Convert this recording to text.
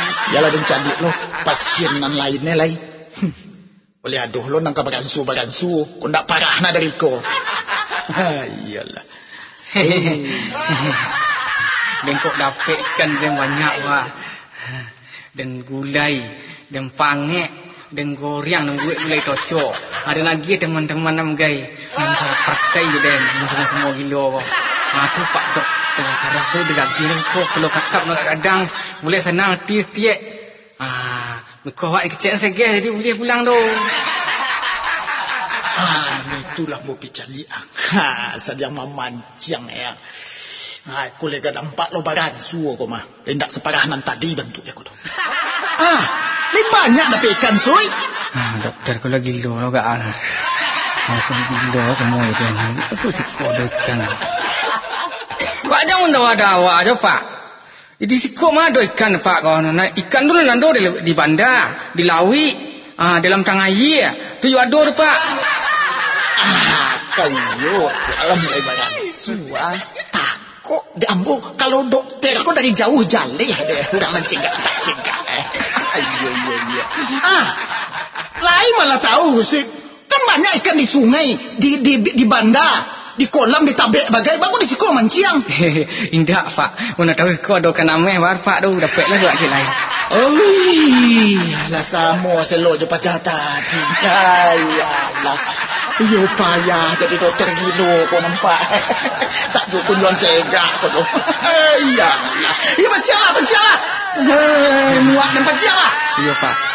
Yalah dan cari lo pasien nan lainnya lai. Boleh aduh lo nang bagansu. Kau ndak parah na dari ko. Iyalah. Dan kau dapatkan yang banyak wah. Dan gulai, dan pangek, dan goreng, dan gulai tocok. Ada lagi teman-teman nam gay. Yang cara pakai je dan semua gila wah. Aku pak doktor saraf tu dekat sini kau kalau kakap nak kadang boleh senang tiap. Kau awak kecil segeh jadi boleh pulang tu. Itulah mau picali sadiang mamancang ya. Aku lega nampak lo bagansu aku mah. Tidak separah nan tadi bentuknya aku tu. Lebih banyak dah ikan soy. Doktor kalau gila lo gak aku gila semua itu. Susik kau ikan. Pak jangan dawa-dawa aja pak. Di siko mah ada ikan pak kau. Ikan dulu nando di bandar, di lawi, dalam tangayi. Tu juga ada pak. Kayu dalam mulai bagansu takut diambil kalau dokter kau dari jauh jalih deh kurang mencegah. Iya. Lain malah tahu sih. Kan banyak ikan di sungai, di bandar. Di kolam, di tabek bagai bagus di siko manciang. Indah pak. Mana tahu siko ada kan ameh bar pak tu dapatlah buat je lain. Lah samo selo je pacah tadi. Ayalah. Yo payah jadi dokter gilo kau nampak. Tak cukup jual cegah kau tu. Ayalah. Ya baca lah. Muak dan baca lah. Iya pak.